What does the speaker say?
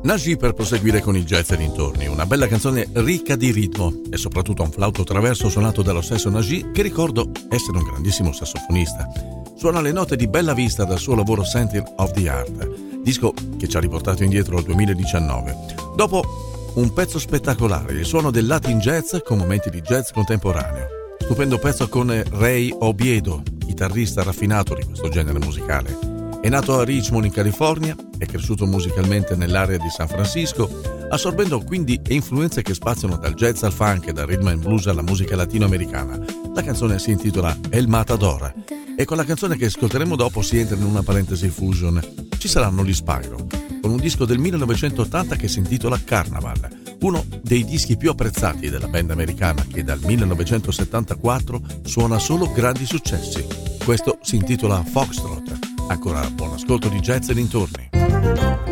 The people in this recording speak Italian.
Najee per proseguire con il jazz e dintorni, una bella canzone ricca di ritmo e soprattutto un flauto traverso suonato dallo stesso Najee, che ricordo essere un grandissimo sassofonista. Suona le note di Bella Vista dal suo lavoro Center of the Art, disco che ci ha riportato indietro al 2019. Dopo un pezzo spettacolare, il suono del Latin jazz con momenti di jazz contemporaneo. Stupendo pezzo con Ray Obiedo, chitarrista raffinato di questo genere musicale. È nato a Richmond in California, è cresciuto musicalmente nell'area di San Francisco, assorbendo quindi influenze che spaziano dal jazz al funk e dal rhythm and blues alla musica latinoamericana. La canzone si intitola El Matador e con la canzone che ascolteremo dopo si entra in una parentesi fusion. Ci saranno gli Spyro, con un disco del 1980 che si intitola Carnaval, uno dei dischi più apprezzati della band americana che dal 1974 suona solo grandi successi. Questo si intitola Foxtrot. Ancora buon ascolto di jazz e dintorni.